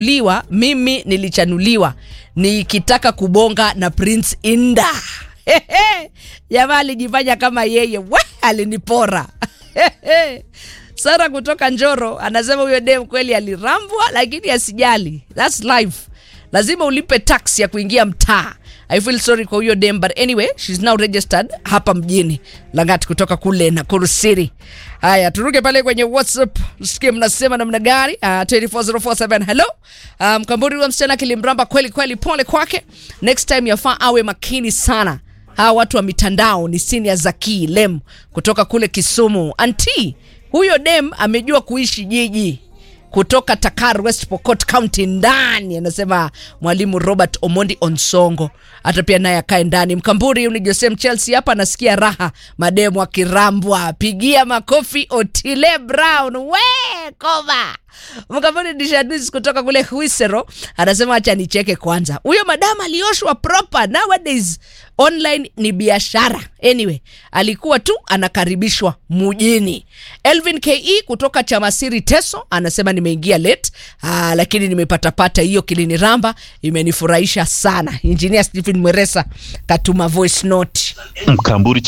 mimi nilichanuliwa nikitaka kubonga na Prince Inda. Jamaa alijifanya kama yeye, alinipora. Sara kutoka Njoro anasema huyo dem kweli alirambwa lakini asijali. That's life. Lazima ulipe tax ya kuingia mtaa. I feel sorry kwa huyo dem, but anyway, she's now registered hapa mjini Langati kutoka kule Nakuru City. Haya, turuke pale kwenye WhatsApp. Usikie mnasema namna gani? 24047. Hello. Mkamburi wa msichana kilimramba kweli, pole kwake. Next time yafaa awe makini sana. Hawa watu wa mitandao ni Senior Zaki Lem kutoka kule Kisumu. Auntie, huyo dem amejua kuishi jiji. Kutoka Takar, West Pokot County ndani, anasema mwalimu Robert Omondi Onsongo. Hata pia naye akae ndani. Mkamburi ni Joseph Chelsea hapa, nasikia raha mademu akirambwa. Pigia makofi Otile Brown. Koma. Mkamburi ni Shadis kutoka kule Huisero, anasema acha nicheke kwanza. Huyo madama alioshwa proper. Nowadays online ni biashara. Anyway, alikuwa tu anakaribishwa mjini. Elvin KE kutoka Chamasiri Teso anasema nimeingia late, lakini nimepata hiyo kiliniramba, imenifurahisha sana. Engineer Stephen Mweresa katuma voice note. Mkamburi